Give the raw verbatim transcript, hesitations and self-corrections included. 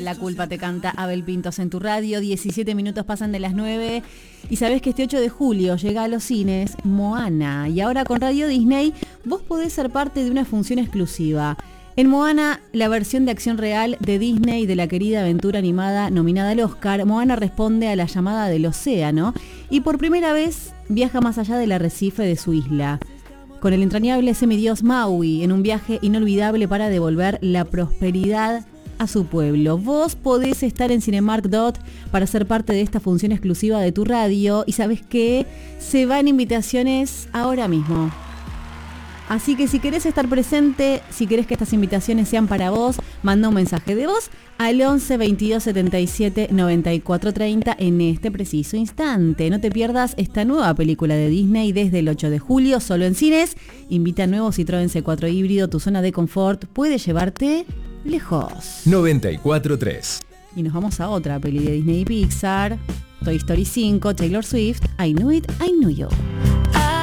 La culpa te canta Abel Pintos en tu radio. diecisiete minutos pasan de las nueve. Y sabés que este ocho de julio llega a los cines Moana. Y ahora con Radio Disney vos podés ser parte de una función exclusiva. En Moana, la versión de acción real de Disney de la querida aventura animada nominada al Oscar, Moana responde a la llamada del océano y por primera vez viaja más allá del arrecife de su isla. Con el entrañable semidios Maui en un viaje inolvidable para devolver la prosperidad a su pueblo. Vos podés estar en Cinemark Dot para ser parte de esta función exclusiva de tu radio y sabés que se van invitaciones ahora mismo. Así que si querés estar presente, si querés que estas invitaciones sean para vos, manda un mensaje de voz al once veintidós setenta y siete noventa y cuatro treinta en este preciso instante. No te pierdas esta nueva película de Disney desde el ocho de julio, solo en cines. Invita a nuevo Citroën C cuatro híbrido, tu zona de confort puede llevarte lejos. noventa y cuatro tres. Y nos vamos a otra peli de Disney y Pixar, Toy Story cinco, Taylor Swift, I Knew It, I Knew You.